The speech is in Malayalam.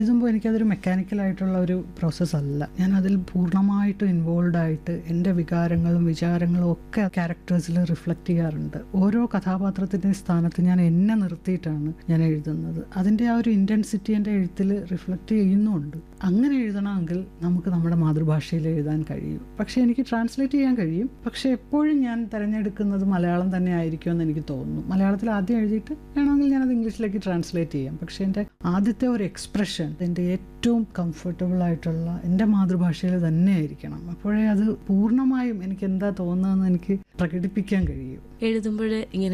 എഴുതുമ്പോൾ എനിക്കതൊരു മെക്കാനിക്കലായിട്ടുള്ള ഒരു പ്രോസസ്സ് അല്ല. ഞാൻ അതിൽ പൂർണ്ണമായിട്ടും ഇൻവോൾവ് ആയിട്ട് എൻ്റെ വികാരങ്ങളും വിചാരങ്ങളും ഒക്കെ ക്യാരക്ടേഴ്സിൽ റിഫ്ലക്റ്റ് ചെയ്യാറുണ്ട്. ഓരോ കഥാപാത്രത്തിൻ്റെ സ്ഥാനത്ത് ഞാൻ എന്നെ നിർത്തിയിട്ടാണ് ഞാൻ എഴുതുന്നത്. അതിൻ്റെ ആ ഒരു ഇൻറ്റൻസിറ്റി എൻ്റെ എഴുത്തിൽ റിഫ്ലക്റ്റ് ചെയ്യുന്നുമുണ്ട്. അങ്ങനെ എഴുതണമെങ്കിൽ നമുക്ക് നമ്മുടെ മാതൃഭാഷയിൽ എഴുതാൻ കഴിയും. പക്ഷേ എനിക്ക് ട്രാൻസ്ലേറ്റ് ചെയ്യാൻ കഴിയും. പക്ഷേ എപ്പോഴും ഞാൻ തിരഞ്ഞെടുക്കുന്നത് മലയാളം തന്നെ ആയിരിക്കുമെന്ന് എനിക്ക് തോന്നുന്നു. മലയാളത്തിൽ ആദ്യം എഴുതിയിട്ട് വേണമെങ്കിൽ ഞാനത് ഇംഗ്ലീഷിലേക്ക് ട്രാൻസ്ലേറ്റ് ചെയ്യാം. പക്ഷേ എൻ്റെ ആദ്യത്തെ ഒരു എക്സ്പ്രഷൻ എൻ്റെ ഏറ്റവും കംഫർട്ടബിൾ ആയിട്ടുള്ള എൻ്റെ മാതൃഭാഷയിൽ തന്നെ ആയിരിക്കണം. അപ്പോഴേ അത് പൂർണ്ണമായും എനിക്ക് എന്താ തോന്നുന്നതെന്ന് എനിക്ക് പ്രകടിപ്പിക്കാൻ കഴിയും. എഴുതുമ്പോൾ ഇങ്ങനെ